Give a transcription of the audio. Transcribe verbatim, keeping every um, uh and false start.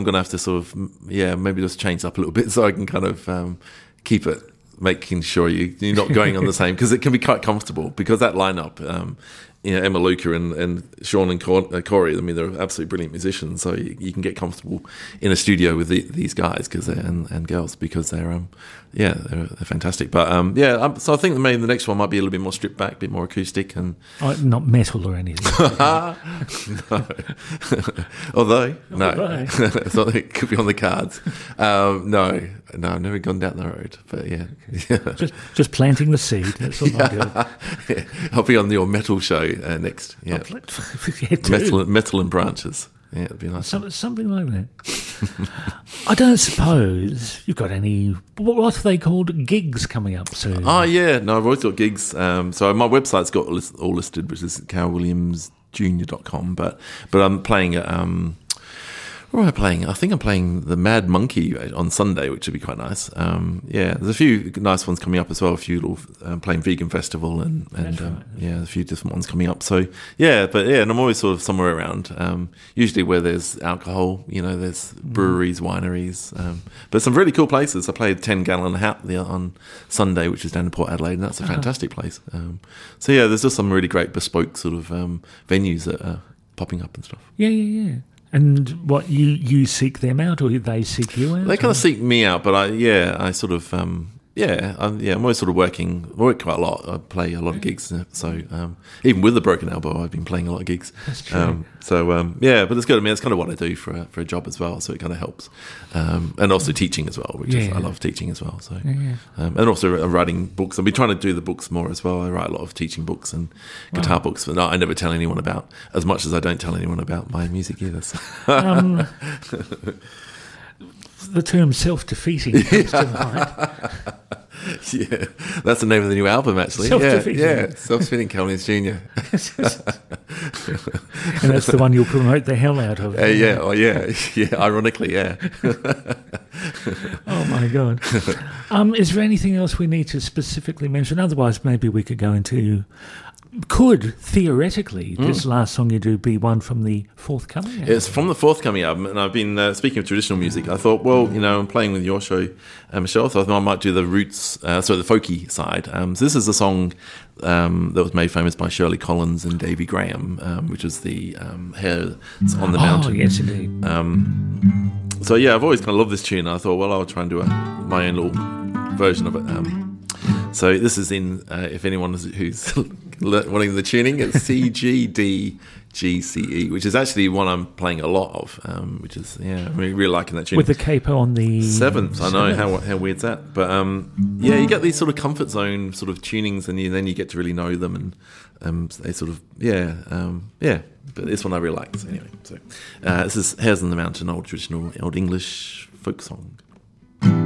going to have to sort of, yeah, maybe just change up a little bit so I can kind of um, keep it, making sure you, you're not going on the same, because it can be quite comfortable, because that lineup, um, you know, Emma Luca and, and Sean and Cor- uh, Corey, I mean, they're absolutely brilliant musicians, so you, you can get comfortable in a studio with the, these guys because and, and girls, because they're, um, yeah, they're, they're fantastic. But um, yeah, um, so I think maybe the next one might be a little bit more stripped back, a bit more acoustic, and oh, not metal or anything. no. Although, no, it's not, it could be on the cards. Um, no, no, I've never gone down the road, but yeah, yeah. Just, just planting the seed. That's all I'm doing. Yeah. I'll be on your metal show uh, next. Yeah, yeah metal, metal and branches. Yeah, it'd be nice. Some, something like that. I don't suppose you've got any, what are they called, gigs coming up soon? Oh, yeah. No, I've always got gigs. Um, so my website's got all listed, which is carol williams junior dot com. But, but I'm playing at... Um, where am I playing? I think I'm playing the Mad Monkey on Sunday, which would be quite nice. Um, yeah, there's a few nice ones coming up as well. A few little uh, playing Vegan Festival and, and um, right. yeah, a few different ones coming up. So yeah, but yeah, and I'm always sort of somewhere around. Um, usually where there's alcohol, you know, there's breweries, wineries, um, but some really cool places. I played Ten Gallon Hat on Sunday, which is down in Port Adelaide, and that's a fantastic uh-huh. place. Um, so yeah, there's just some really great bespoke sort of um, venues that are popping up and stuff. Yeah, yeah, yeah. And what, you, you seek them out, or they seek you out? They kind of seek me out, but I yeah, I sort of um, yeah, I'm, yeah, I'm always sort of working. I work quite a lot. I play a lot of gigs, so um, even with the broken elbow, I've been playing a lot of gigs. That's true. Um, so um, yeah, but it's good. I mean, it's kind of what I do for a, for a job as well, so it kind of helps. Um, and also teaching as well, which yeah, is yeah. I love teaching as well. So yeah, yeah. Um, and also writing books. I've been trying to do the books more as well. I write a lot of teaching books and guitar wow. books, but I never tell anyone about, as much as I don't tell anyone about my music either. So. um, the term self-defeating comes to mind. Yeah, that's the name of the new album, actually. Self-defeating. Yeah, yeah. Self-defeating Carol Williams Junior And that's the one you'll promote the hell out of. Uh, yeah, oh, yeah, yeah. Ironically, yeah. Oh my God. Um, is there anything else we need to specifically mention? Otherwise, maybe we could go into. Could, theoretically, mm. this last song you do be one from the forthcoming album? It's from the forthcoming album, and I've been, uh, speaking of traditional music, I thought, well, you know, I'm playing with your show, uh, Michelle, so I thought I might do the roots, uh, sorry, the folky side. Um, so this is a song um, that was made famous by Shirley Collins and Davy Graham, um, which is the um, Hair on the Mountain. Oh, yes, indeed. Um, so, yeah, I've always kind of loved this tune, and I thought, well, I'll try and do a, my own little version of it. Um, so this is in, uh, if anyone is, who's wanting the tuning, it's C G D G C E, which is actually one I'm playing a lot of, um, which is, yeah, I'm really, really liking that tune. With the capo on the... Seventh, I know, seventh. how how weird's that? But um, yeah, you get these sort of comfort zone sort of tunings, and you, then you get to really know them, and um, they sort of, yeah, um, yeah. But this one I really like, so anyway. So uh, this is Hairs on the Mountain, old traditional, old English folk song.